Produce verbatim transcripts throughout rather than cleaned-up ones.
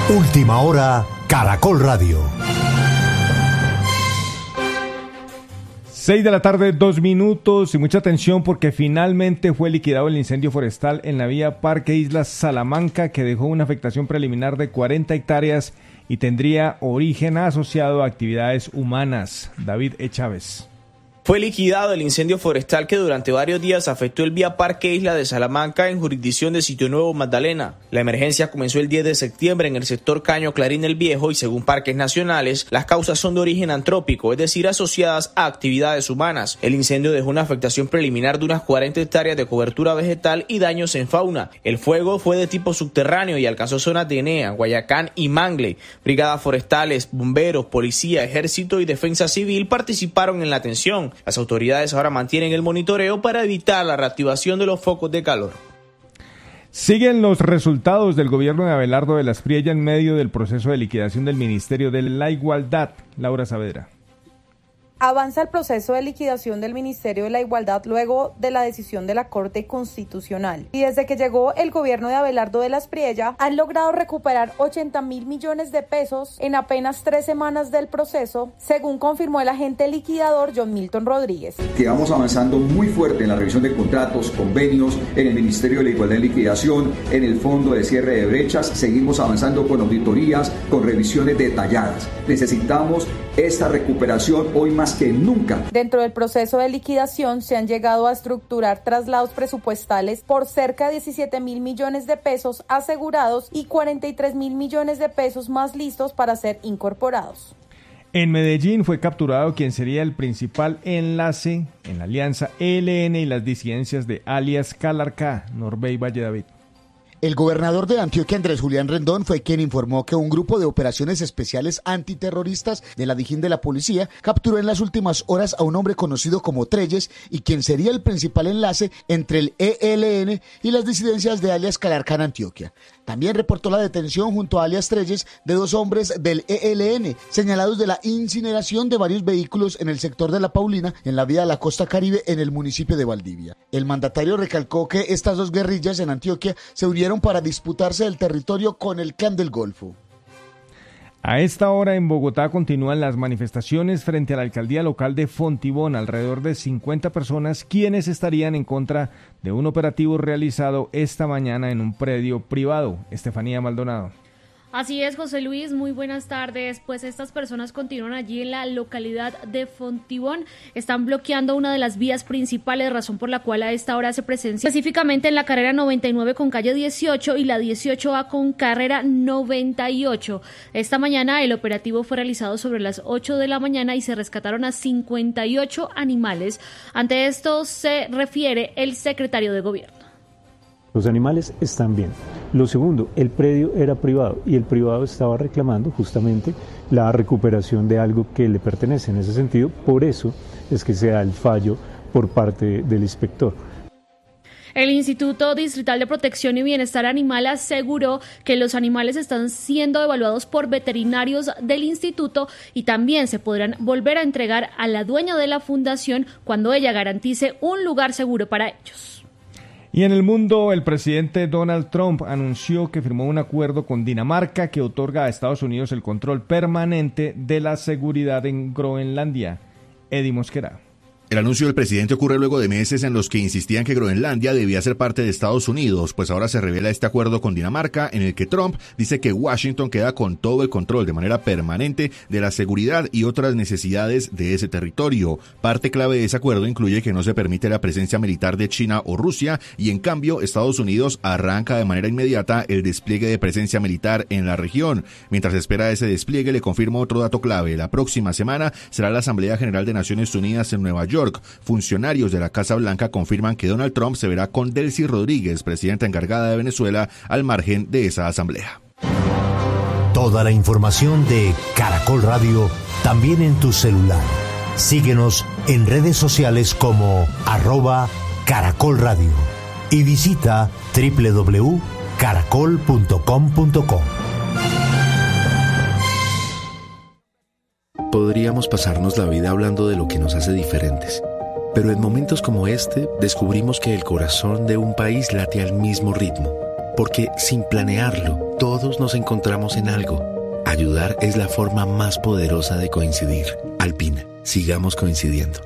Última hora, Caracol Radio. Seis de la tarde, dos minutos, y mucha atención porque finalmente fue liquidado el incendio forestal en la vía Parque Islas Salamanca, que dejó una afectación preliminar de cuarenta hectáreas y tendría origen asociado a actividades humanas. David E. Chávez. Fue liquidado el incendio forestal que durante varios días afectó el vía Parque Isla de Salamanca en jurisdicción de Sitio Nuevo, Magdalena. La emergencia comenzó el diez de septiembre en el sector Caño Clarín el Viejo y según Parques Nacionales, las causas son de origen antrópico, es decir, asociadas a actividades humanas. El incendio dejó una afectación preliminar de unas cuarenta hectáreas de cobertura vegetal y daños en fauna. El fuego fue de tipo subterráneo y alcanzó zonas de Enea, Guayacán y Mangle. Brigadas forestales, bomberos, policía, ejército y defensa civil participaron en la atención. Las autoridades ahora mantienen el monitoreo para evitar la reactivación de los focos de calor. Siguen los resultados del gobierno de Abelardo de la Espriella en medio del proceso de liquidación del Ministerio de la Igualdad. Laura Saavedra. Avanza el proceso de liquidación del Ministerio de la Igualdad luego de la decisión de la Corte Constitucional. Y desde que llegó el gobierno de Abelardo de la Espriella, han logrado recuperar ochenta mil millones de pesos en apenas tres semanas del proceso, según confirmó el agente liquidador John Milton Rodríguez. Que vamos avanzando muy fuerte en la revisión de contratos, convenios, en el Ministerio de la Igualdad y Liquidación, en el Fondo de Cierre de Brechas. Seguimos avanzando con auditorías, con revisiones detalladas. Necesitamos esta recuperación hoy más que nunca. Dentro del proceso de liquidación se han llegado a estructurar traslados presupuestales por cerca de diecisiete mil millones de pesos asegurados y cuarenta y tres mil millones de pesos más listos para ser incorporados. En Medellín fue capturado quien sería el principal enlace en la alianza E L N y las disidencias de alias Calarcá, Norbey Valle David. El gobernador de Antioquia, Andrés Julián Rendón, fue quien informó que un grupo de operaciones especiales antiterroristas de la Dijín de la Policía capturó en las últimas horas a un hombre conocido como Treyes y quien sería el principal enlace entre el E L N y las disidencias de alias Calarcá en Antioquia. También reportó la detención junto a alias Treyes de dos hombres del E L N, señalados de la incineración de varios vehículos en el sector de La Paulina, en la vía de la Costa Caribe, en el municipio de Valdivia. El mandatario recalcó que estas dos guerrillas en Antioquia se unieron para disputarse el territorio con el Clan del Golfo. A esta hora en Bogotá continúan las manifestaciones frente a la alcaldía local de Fontibón, alrededor de cincuenta personas quienes estarían en contra de un operativo realizado esta mañana en un predio privado. Estefanía Maldonado. Así es, José Luis, muy buenas tardes. Pues estas personas continúan allí en la localidad de Fontibón, están bloqueando una de las vías principales, razón por la cual a esta hora se presencia específicamente en la carrera noventa y nueve con calle dieciocho y la dieciocho A con carrera noventa y ocho. Esta mañana el operativo fue realizado sobre las ocho de la mañana y se rescataron a cincuenta y ocho animales. Ante esto se refiere el secretario de Gobierno. Los animales están bien. Lo segundo, el predio era privado y el privado estaba reclamando justamente la recuperación de algo que le pertenece. En ese sentido, por eso es que se da el fallo por parte del inspector. El Instituto Distrital de Protección y Bienestar Animal aseguró que los animales están siendo evaluados por veterinarios del instituto y también se podrán volver a entregar a la dueña de la fundación cuando ella garantice un lugar seguro para ellos. Y en el mundo, el presidente Donald Trump anunció que firmó un acuerdo con Dinamarca que otorga a Estados Unidos el control permanente de la seguridad en Groenlandia. Eddie Mosquera. El anuncio del presidente ocurre luego de meses en los que insistían que Groenlandia debía ser parte de Estados Unidos, pues ahora se revela este acuerdo con Dinamarca en el que Trump dice que Washington queda con todo el control de manera permanente de la seguridad y otras necesidades de ese territorio. Parte clave de ese acuerdo incluye que no se permite la presencia militar de China o Rusia y en cambio Estados Unidos arranca de manera inmediata el despliegue de presencia militar en la región. Mientras espera ese despliegue, le confirmo otro dato clave. La próxima semana será la Asamblea General de Naciones Unidas en Nueva York. Funcionarios de la Casa Blanca confirman que Donald Trump se verá con Delcy Rodríguez, presidenta encargada de Venezuela, al margen de esa asamblea. Toda la información de Caracol Radio también en tu celular. Síguenos en redes sociales como arroba Caracol Radio y visita doble u doble u doble u punto caracol punto com punto co. Podríamos pasarnos la vida hablando de lo que nos hace diferentes, pero en momentos como este descubrimos que el corazón de un país late al mismo ritmo. porque sin planearlo, todos nos encontramos en algo. Ayudar es la forma más poderosa de coincidir. Alpina, sigamos coincidiendo.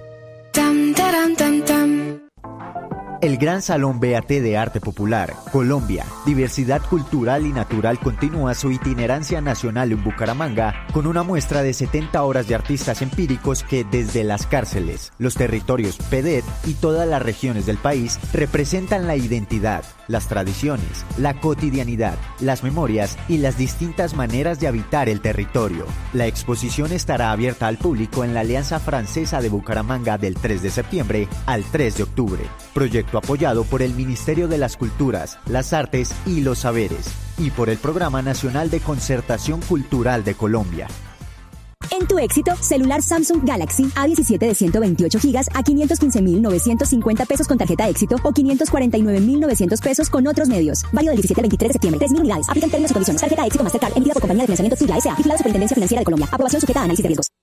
El Gran Salón B A T de Arte Popular, Colombia, Diversidad Cultural y Natural continúa su itinerancia nacional en Bucaramanga con una muestra de setenta horas de artistas empíricos que desde las cárceles, los territorios P D E T y todas las regiones del país representan la identidad, las tradiciones, la cotidianidad, las memorias y las distintas maneras de habitar el territorio. La exposición estará abierta al público en la Alianza Francesa de Bucaramanga del tres de septiembre al tres de octubre. Proyecto apoyado por el Ministerio de las Culturas, las Artes y los Saberes y por el Programa Nacional de Concertación Cultural de Colombia. En tu éxito, celular Samsung Galaxy A diecisiete de ciento veintiocho gigas a quinientos quince mil novecientos cincuenta pesos con tarjeta éxito o quinientos cuarenta y nueve mil novecientos pesos con otros medios. Válido del diecisiete al veintitrés de septiembre. tres mil unidades. Aplican términos y condiciones. Tarjeta éxito Mastercard emitida por compañía de financiamiento Sigla S A. Vigilado Superintendencia Financiera de Colombia. Aprobación sujeta a análisis de riesgos.